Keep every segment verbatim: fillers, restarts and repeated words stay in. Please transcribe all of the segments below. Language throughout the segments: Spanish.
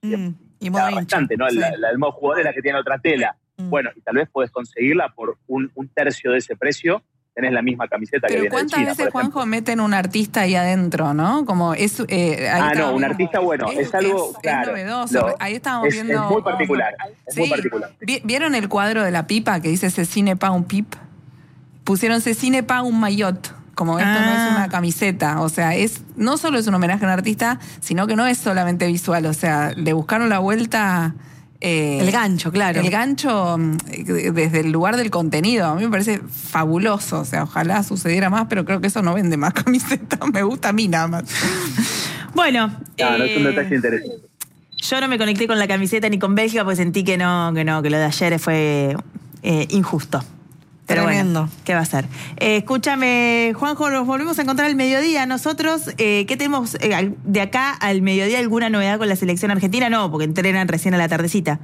Mm, y modo bastante, hincha, ¿no? Sí. La, la, el modo jugador es la que tiene otra tela. Mm. Bueno, y tal vez podés conseguirla por un, un tercio de ese precio. Tenés la misma camiseta Pero que viene de China. ¿cuántas veces, Juanjo, meten un artista ahí adentro, no? Como es, eh, ahí ah, no, un viendo, artista, bueno, es, es algo, es, claro. Es novedoso. Lo, ahí estábamos es, viendo... Es muy particular, es sí. muy particular. ¿Vieron el cuadro de la pipa que dice Cecine pa un pip? Pusieron Cecine pa un maillot. Como esto ah. no es una camiseta, o sea, es no solo es un homenaje a un artista, sino que no es solamente visual, o sea, le buscaron la vuelta... Eh, el gancho, claro. El gancho desde el lugar del contenido. A mí me parece fabuloso. O sea, ojalá sucediera más, pero creo que eso no vende más camisetas. Me gusta a mí nada más. Bueno. No, eh, no es un detalle interesante. Yo no me conecté con la camiseta ni con Bélgica porque sentí que no, que no, que lo de ayer fue eh, injusto. Pero Tremendo. Bueno, ¿qué va a ser? Eh, escúchame, Juanjo, nos volvemos a encontrar al mediodía. Nosotros, eh, ¿qué tenemos eh, de acá al mediodía? ¿Alguna novedad con la selección argentina? No, porque entrenan recién a la tardecita.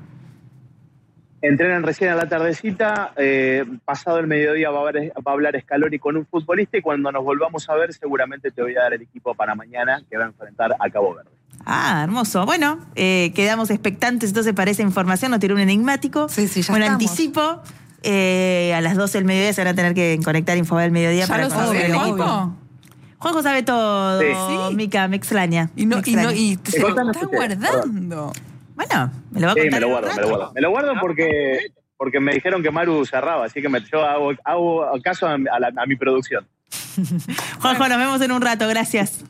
Entrenan recién a la tardecita. Eh, pasado el mediodía va a, haber, va a hablar Scaloni con un futbolista y cuando nos volvamos a ver seguramente te voy a dar el equipo para mañana que va a enfrentar a Cabo Verde. Ah, hermoso. Bueno, eh, quedamos expectantes entonces para esa información. Nos tiró un enigmático. Sí, sí, ya un estamos. anticipo. Eh, a las doce del mediodía se van a tener que conectar Infobay del mediodía ¿Ya para lo conocer el Juanjo? equipo. Juanjo sabe todo, sí. Mica, me extraña. Y, no, me extraña. y, no, y se lo está guardando. Bueno, me lo va a sí, contar. me lo guardo, me lo guardo. Me lo guardo porque, porque me dijeron que Maru cerraba, así que me, yo hago, hago caso a, a, la, a mi producción. Juanjo, nos vemos en un rato, gracias.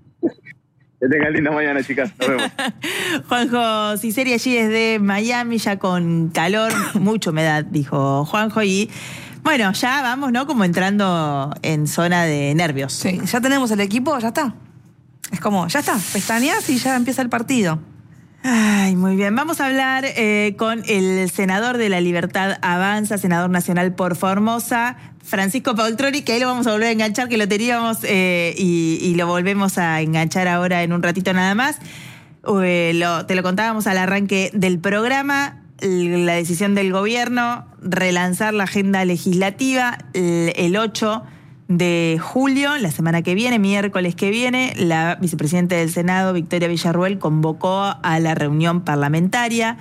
Que tengan linda mañana, chicas. Nos vemos. Juanjo Ciceri allí desde Miami, ya con calor, mucha humedad, dijo Juanjo. Y bueno, ya vamos, ¿no? Como entrando en zona de nervios. Sí, ya tenemos el equipo, ya está. Es como, ya está, pestañas y ya empieza el partido. Ay, muy bien. Vamos a hablar eh, con el senador de La Libertad Avanza, senador nacional por Formosa, Francisco Paultroni, que ahí lo vamos a volver a enganchar, que lo teníamos eh, y, y lo volvemos a enganchar ahora en un ratito nada más. Eh, lo, te lo contábamos al arranque del programa, la decisión del gobierno, relanzar la agenda legislativa el, el ocho de julio, la semana que viene, miércoles que viene, la vicepresidenta del Senado, Victoria Villarruel, convocó a la reunión parlamentaria.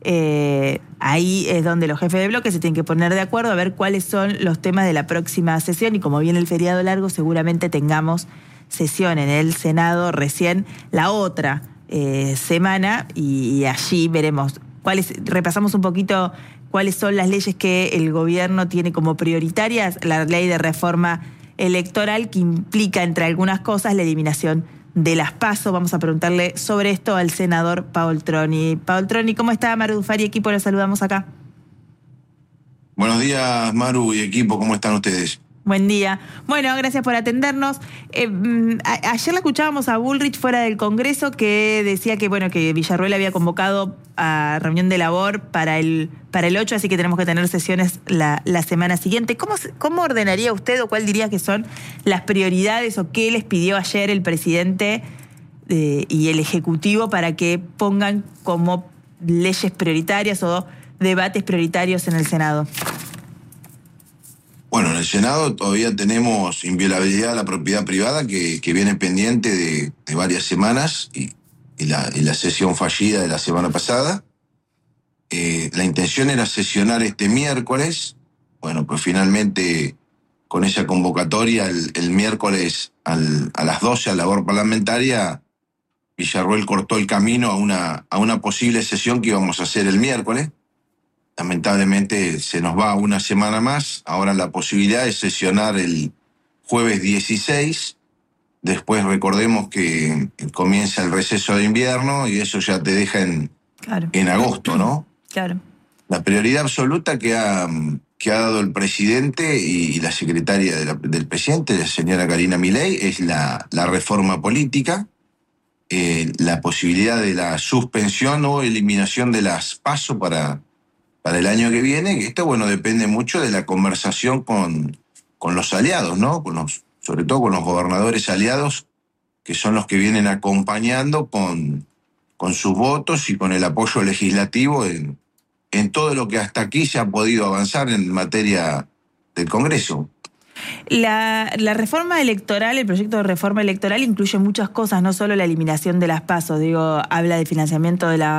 Eh, ahí es donde los jefes de bloque se tienen que poner de acuerdo a ver cuáles son los temas de la próxima sesión y como viene el feriado largo seguramente tengamos sesión en el Senado recién la otra eh, semana y, y allí veremos cuáles, repasamos un poquito cuáles son las leyes que el gobierno tiene como prioritarias, la ley de reforma electoral que implica entre algunas cosas la eliminación de las PASO. Vamos a preguntarle sobre esto al senador Paultroni. Paultroni, ¿cómo está? Maru Dufari, equipo, los saludamos acá. Buenos días, Maru y equipo, ¿cómo están ustedes? Buen día. Bueno, gracias por atendernos. Eh, a, ayer la escuchábamos a Bullrich fuera del Congreso que decía que bueno que Villarruel había convocado a reunión de labor para el para el ocho, así que tenemos que tener sesiones la, la semana siguiente. ¿Cómo, ¿Cómo ordenaría usted o cuál diría que son las prioridades o qué les pidió ayer el presidente eh, y el Ejecutivo para que pongan como leyes prioritarias o debates prioritarios en el Senado? Bueno, en el Senado todavía tenemos inviolabilidad a la propiedad privada que, que viene pendiente de, de varias semanas y, y, la, y la sesión fallida de la semana pasada. Eh, la intención era sesionar este miércoles. Bueno, pues finalmente con esa convocatoria el, el miércoles al, a las doce a la labor parlamentaria, Villarruel cortó el camino a una, a una posible sesión que íbamos a hacer el miércoles. Lamentablemente se nos va una semana más. Ahora la posibilidad es sesionar el jueves dieciséis. Después recordemos que comienza el receso de invierno y eso ya te deja en, claro. en agosto, ¿no? Claro. La prioridad absoluta que ha, que ha dado el presidente y la secretaria de la, del presidente, la señora Karina Milei, es la, la reforma política, eh, la posibilidad de la suspensión o eliminación de las PASO para... para el año que viene, que esto, bueno, depende mucho de la conversación con, con los aliados, ¿no? Con los, sobre todo con los gobernadores aliados, que son los que vienen acompañando con, con sus votos y con el apoyo legislativo en, en todo lo que hasta aquí se ha podido avanzar en materia del Congreso. La, la reforma electoral, el proyecto de reforma electoral incluye muchas cosas, no solo la eliminación de las PASO, digo, habla de financiamiento de la